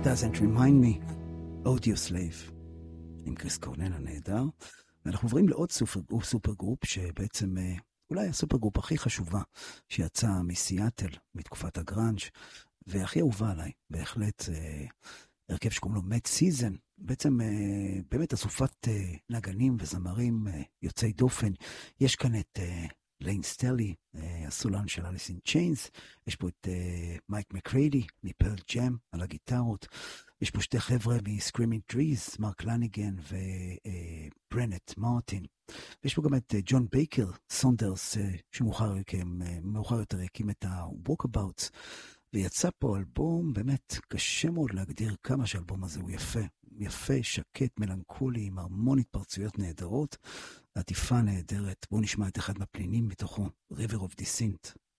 Doesn't remind me, Audio Slave, עם קריס קורנל הנהדר. ואנחנו עוברים לעוד סופר גרופ, שבעצם אולי הסופר גרופ הכי חשובה, שיצא מסיאטל, מתקופת הגרנג', והכי אהובה עליי, בהחלט הרכב שקוראים לו Mad Season, בעצם באמת אסופת נגנים וזמרים יוצאי דופן. יש כאן את ליין סטרלי, הסולן של אליס אין צ'יינס, יש פה את מייק מקריידי מפרל ג'ם על הגיטרות, יש פה שתי חבר'ה מסקרימינג טריז, מרק לניגן וברנט מרטין, ויש פה גם את ג'ון בייקר סונדרס, שמאוחר יותר הקים את ה-Walkabouts, ויצא פה אלבום, באמת קשה מאוד להגדיר כמה שהאלבום הזה הוא יפה, יפה, שקט, מלנכולי, עם המון התפרצויות נהדרות, עטיפה נהדרת. בואו נשמע את אחד מהפנינים מתוכו, River of Descent.